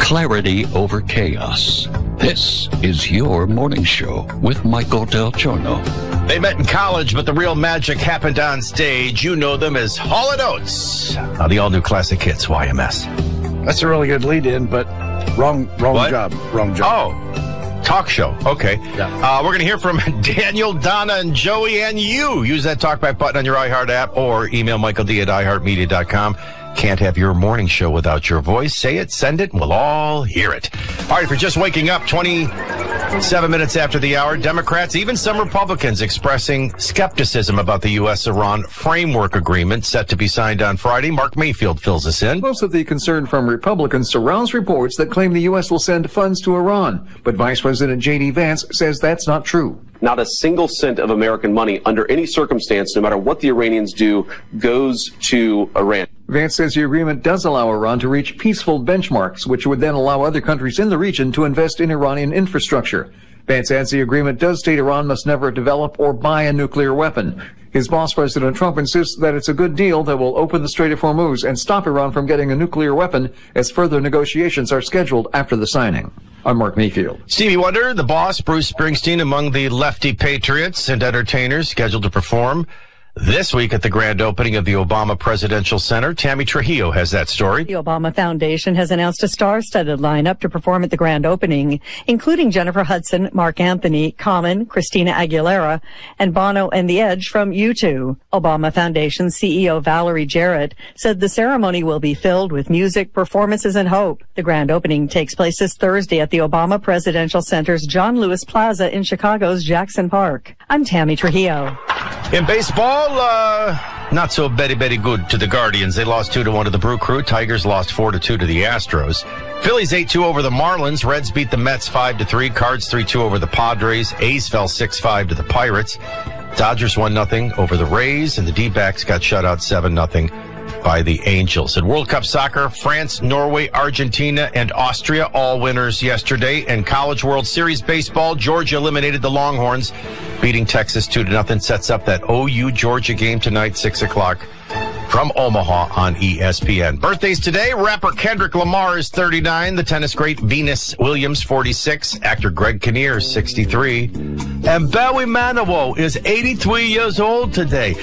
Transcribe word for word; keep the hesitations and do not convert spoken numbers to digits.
clarity over chaos. This is your morning show with Michael Del Giorno. They met in college, but the real magic happened on stage. You know them as Hall and Oates. Uh, the all-new classic hits, Y M S. That's a really good lead-in, but wrong wrong What? job. Wrong job. Oh, talk show. Okay. Yeah. Uh, we're going to hear from Daniel, Donna, and Joey, and you. Use that talkback button on your iHeart app or email Michael D at i heart media dot com. Can't have your morning show without your voice. Say it, send it, and we'll all hear it. All right, if you're just waking up, twenty-seven minutes after the hour, Democrats, even some Republicans, expressing skepticism about the U S Iran framework agreement set to be signed on Friday. Mark Mayfield fills us in. Most of the concern from Republicans surrounds reports that claim the U S will send funds to Iran. But Vice President J D Vance says that's not true. Not a single cent of American money under any circumstance, no matter what the Iranians do, goes to Iran. Vance says the agreement does allow Iran to reach peaceful benchmarks, which would then allow other countries in the region to invest in Iranian infrastructure. Vance adds the agreement does state Iran must never develop or buy a nuclear weapon. His boss, President Trump, insists that it's a good deal that will open the Strait of Hormuz and stop Iran from getting a nuclear weapon as further negotiations are scheduled after the signing. I'm Mark Mayfield. Stevie Wonder, the boss, Bruce Springsteen, among the lefty patriots and entertainers scheduled to perform this week at the grand opening of the Obama Presidential Center. Tammy Trujillo has that story. The Obama Foundation has announced a star-studded lineup to perform at the grand opening, including Jennifer Hudson, Mark Anthony, Common, Christina Aguilera, and Bono and The Edge from U two. Obama Foundation C E O Valerie Jarrett said the ceremony will be filled with music, performances, and hope. The grand opening takes place this Thursday at the Obama Presidential Center's John Lewis Plaza in Chicago's Jackson Park. I'm Tammy Trujillo. In baseball, uh, not so very, very good to the Guardians. They lost two to one to the Brew Crew. Tigers lost four to two to the Astros. Phillies eight two over the Marlins. Reds beat the Mets five to three. Cards three two over the Padres. A's fell six five to the Pirates. Dodgers one nothing over the Rays, and the D-backs got shut out seven nothing by the Angels. In World Cup soccer, France, Norway, Argentina, and Austria all winners yesterday. And College World Series baseball, Georgia eliminated the Longhorns, beating Texas two to nothing. Sets up that O U Georgia game tonight, six o'clock from Omaha on E S P N. Birthdays today, rapper Kendrick Lamar is thirty-nine, the tennis great Venus Williams forty-six, actor Greg Kinnear sixty-three, and Bowie Manilow is eighty-three years old today.